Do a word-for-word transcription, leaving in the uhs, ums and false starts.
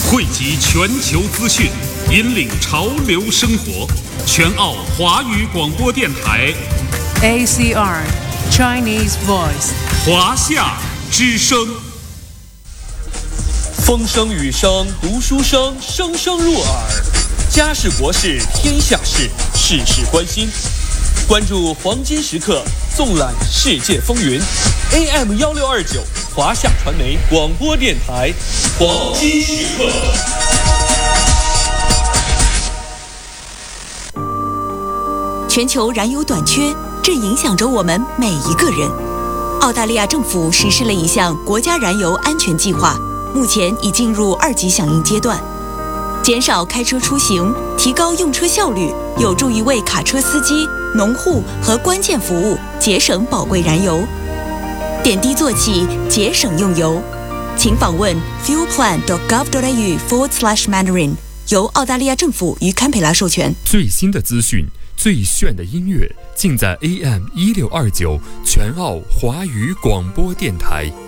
汇集全球资讯，引领潮流生活。全澳华语广播电台 A C R Chinese Voice 华夏之声。 风声雨声读书声，声声入耳。家事国事天下事，事事关心。关注黄金时刻，纵览世界风云。A M 一六二九华夏传媒广播电台，黄金时刻。 全球燃油短缺正影响着我们每一个人。澳大利亚政府实施了一项国家燃油安全计划，目前已进入二级响应阶段。减少开车出行，提高用车效率，有助于为卡车司机、农户和关键服务节省宝贵燃油。点滴做起，节省用油。请访问 fuelplan dot gov dot a u forward slash mandarin， 由澳大利亚政府与堪培拉授权。 最新的资讯，最炫的音乐，尽在 A M 一六二九全澳华语广播电台。